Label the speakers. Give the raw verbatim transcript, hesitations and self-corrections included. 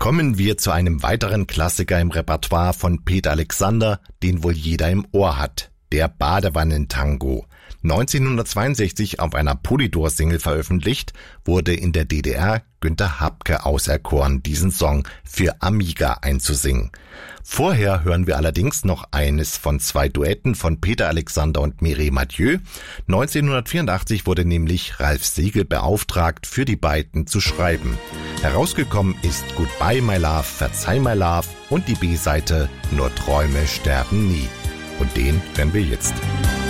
Speaker 1: Kommen wir zu einem weiteren Klassiker im Repertoire von Peter Alexander, den wohl jeder im Ohr hat, der Badewannentango. neunzehnhundertzweiundsechzig auf einer Polydor-Single veröffentlicht, wurde in der D D R Günter Habke auserkoren, diesen Song für Amiga einzusingen. Vorher hören wir allerdings noch eines von zwei Duetten von Peter Alexander und Mireille Mathieu. neunzehnhundertvierundachtzig wurde nämlich Ralf Siegel beauftragt, für die beiden zu schreiben. Herausgekommen ist Goodbye My Love, Verzeih My Love und die B-Seite Nur Träume sterben nie. Und den hören wir jetzt.